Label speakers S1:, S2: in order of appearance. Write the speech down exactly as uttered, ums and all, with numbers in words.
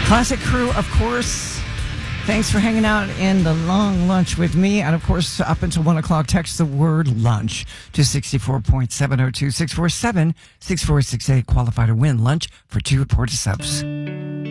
S1: Classic Crew, of course. Thanks for hanging out in the long lunch with me. And of course, up until one o'clock, text the word lunch to six four point seven oh two, six four seven, six four six eight. Qualify to win lunch for two Porta Subs.